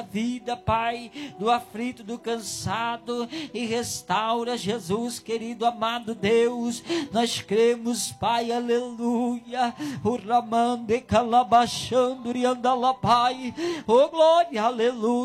vida, Pai, do aflito, do cansado, e restaura, Jesus querido, amado Deus. Nós cremos, Pai, aleluia. O ramande calabachando e andala, Pai, oh glória, aleluia.